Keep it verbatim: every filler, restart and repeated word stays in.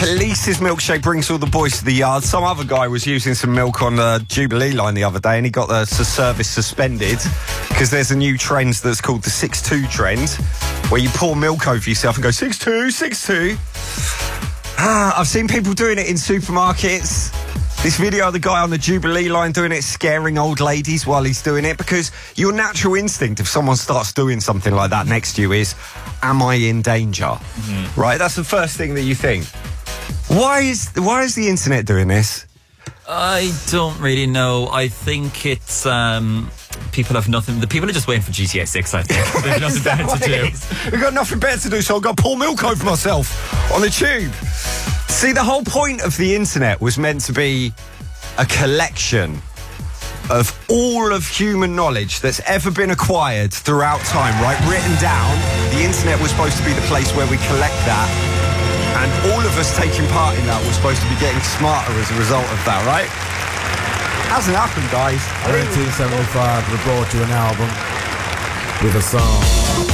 Khalees's milkshake brings all the boys to the yard. Some other guy was using some milk on the Jubilee line the other day and he got the service suspended because there's a new trend that's called the six two trend where you pour milk over yourself and go six two, six two. Ah, I've seen people doing it in supermarkets. This video of the guy on the Jubilee line doing it, scaring old ladies while he's doing it, because your natural instinct if someone starts doing something like that next to you is, am I in danger? Mm-hmm. Right? That's the first thing that you think. Why is why is the internet doing this? I don't really know. I think it's um, people have nothing. The people are just waiting for G T A six. I think they've nothing better to do. We've got nothing better to do, so I've got to pour milk over myself on the tube. See, the whole point of the internet was meant to be a collection of all of human knowledge that's ever been acquired throughout time, right? Written down. The internet was supposed to be the place where we collect that. And all of us taking part in that were supposed to be getting smarter as a result of that, right? Hasn't happened, guys. nineteen seventy-five, we brought you an album with a song.